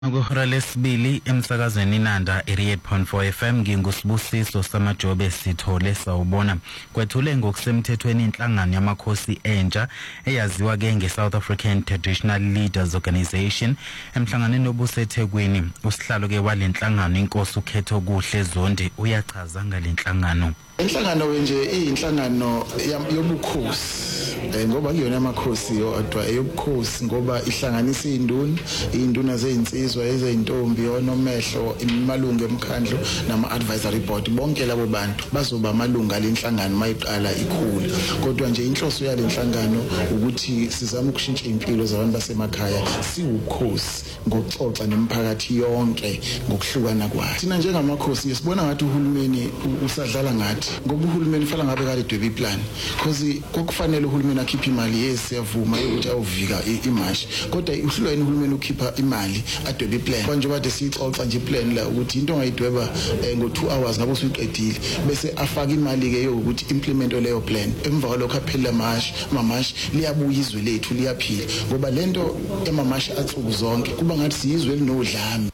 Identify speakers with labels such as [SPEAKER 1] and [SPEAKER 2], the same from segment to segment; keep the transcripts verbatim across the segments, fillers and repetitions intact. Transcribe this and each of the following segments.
[SPEAKER 1] Ukuhora lesibili emsakazweni Inanda eighty-eight point four F M ngingusibusiso samajobe sithole sawubona kwethule ngokusemthethweni inhlangano yamakhosi entsha eyaziwa ke ngeSouth African Traditional Leaders Organization emhlanganweni obusethekwini usihlalo ke walenhlangano inkosi ukhetho kuhle Zondi uyachaza ngalenhlangano.
[SPEAKER 2] Inhlangano nje iyinhlangano yobukhosi ngoba kuyona amakhosi yodwa eyobukhosi ngoba ihlanganisa izinduna izinduna zezinsizwa ezezintombi onomehlo imalungu emkhandlo nama advisory board bonke labo bantu bazoba amalunga lenhlangano mayiqala ikhulu kodwa nje inhloso yalenhlangano ukuthi sizama ukushintsha impilo zabantu basemakhaya siwukhosi ngokuxoxa nemphakathi yonke ngokuhlukana kwayo. Thina njengamakhosi sibona ngathi uhulumeni usadlala ngathi ngoba uhulumeni fala ngabe kade dwebe iplan because kokufanele uhulumeni akhiphe imali yesiyavuma ukuthi awuvika imashi kodwa uhlulweni uhulumeni ukhipha imali adwebe iplan manje bade sixoxa nje iplan la ukuthi into ongayidweba ngo two hours ngabe usuyiqedile bese afaka imali ke yokuthi implement leyo plan emva kwalokho aphela amashi mamashi liyabuya izwe lethu liyaphila ngoba lento emamashi atsuku zonke kuba ngathi siyizwe linodlame.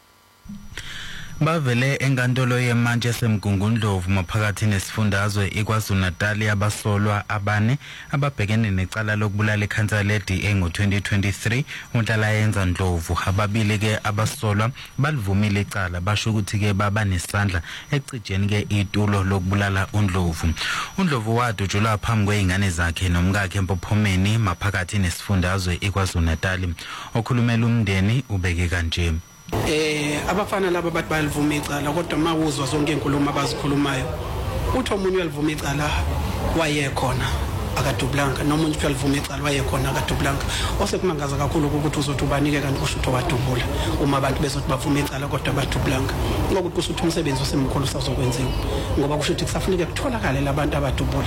[SPEAKER 1] Bavele enkantolo yemanje semgungundlovu maphakathi nesifundazwe iKwaZulu-Natal abasolwa abane ababhekene necala lokubulala ikhansela le-D A ngo twenty twenty-three uNhlalayenza Ndlovu ababili ke abasolwa balivumile icala basho ukuthi ke baba nesandla ecijeni ke itulo lokubulala uNdlovu. uNdlovu wadutshulwa phambi kweingane zakhe nomkakhe empophomeni maphakathi nesifundazwe iKwaZulu-Natal okhulumela umndeni ubeke kanje.
[SPEAKER 3] Eh abafana laba bathi bayalivuma icala kodwa mawuzwa zonke inkulumo abazikhulumayo uthi omunye uyalivuma icala wayekhona akadublanga nomunye uyalivuma icala wayekhona akadublanga osekumangaza kakhulu ukuthi uzothi ubanike kanti kusho ukuthi wadubula uma abantu bezothi bavuma icala kodwa badublanga ngokuthi kusho ukuthi umsebenzi osemkhulu usazokwenziwa ngoba kusho ukuthi kusafuneka kutholakale labantu abadubula.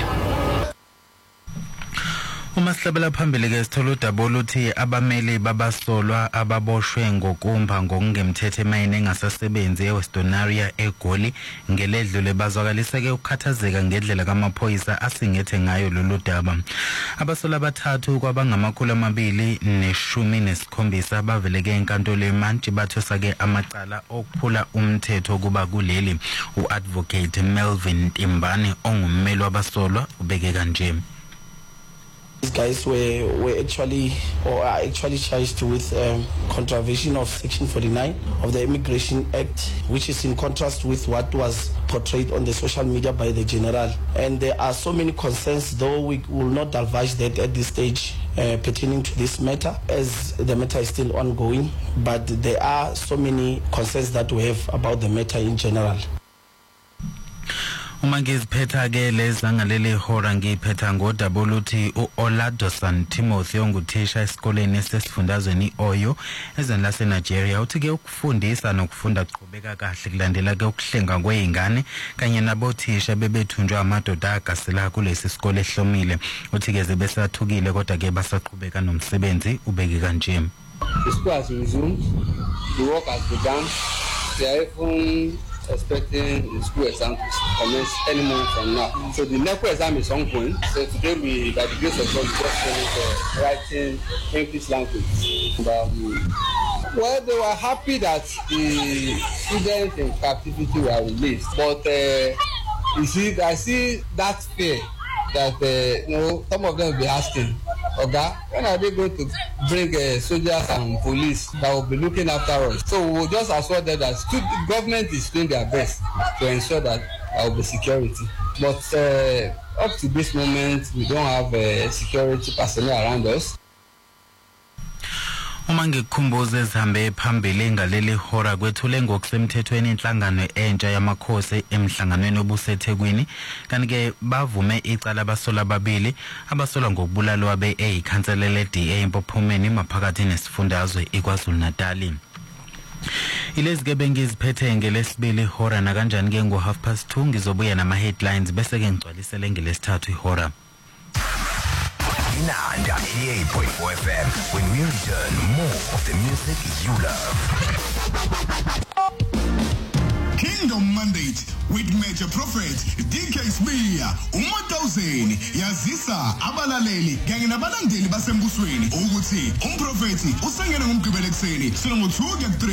[SPEAKER 1] Uma sihlabela phambili ke sithola udabula uthi abameli babasolwa ababoshwe ngokumba ngokungemthethe emayini engasasebenzi eWestonaria eGoli ngeledlule bazwakalisa ke ukukhathazeka ngendlela kamaphoyisa asingethe ngayo lolu daba. Abasolwa abathathu kwabangamakhulu amabili neshumi nesikhombisa baveleke enkantolo eMantshi bathosa ke amacala okuphula umthetho kuba kuleli uadvocate Melvin Timbane ongummeli wabasolwa ubeke kanje.
[SPEAKER 4] These guys were, were actually or are actually charged with um, contravention of Section forty-nine of the Immigration Act, which is in contrast with what was portrayed on the social media by the general. And there are so many concerns, though we will not divulge that at this stage uh, pertaining to this matter, as the matter is still ongoing. But there are so many concerns that we have about the matter in general.
[SPEAKER 1] Uma ngiziphetha ke leza ngaleli hora ngiphetha ngodabula uthi uOlado San Timothy onguthisha esikoleni sesifundazweni iOyo ezweni lase Nigeria uthi ke ukufundisa nokufunda kuqhubeka kahle kulandela ke ukuhlenga kweingane kanye nabothisha bebethunjwa amadoda agasela kulesi sikole ehlomile uthi ke zebesathukile kodwa ke basaqhubeka nomsebenzi ubeke kanje.
[SPEAKER 5] The school has resumed, the work has begun. They are even expecting the school exam to commence any moment from now. So the NECO exam is ongoing. So today we, by the grace of God, just finished uh, writing English language. But, um, well, they were happy that the students in captivity were released. But uh, you see, I see that fear that uh, you know some of them will be asking, okay, when are they going to bring uh, soldiers and police that will be looking after us? So we'll just assure them that the government is doing their best to ensure that there will be security. But uh, up to this moment, we don't have uh, security personnel around us.
[SPEAKER 1] Uma ngikukhumbuza ezihambe phambili ngaleli hora kwethule ngokusemthethweni inhlangano entsha yamakhosi emhlanganweni obusethekwini kanti ke bavume icala abasolwa ababili abasolwa ngokubulalwa be-A ikhansela le-D A empophomeni maphakathi nesifundazwe iKwaZulu-Natal. Ilezi ke bengiziphethe ngelesibili ihora na kanjani ke ngo half past two ngizobuya nama headlines bese ke ngicwalisele ngelesithathu ihora.
[SPEAKER 6] Inanda eighty-eight point four F M. When we return, more of the music you love.
[SPEAKER 7] Kingdom Mandate with Major Prophet D K Smear uMatawuzeni yazisa abalaleli kanye nabalandeli basembusweni ukuthi umprofeti usengene ngomgqibelo ekseni sino ngo two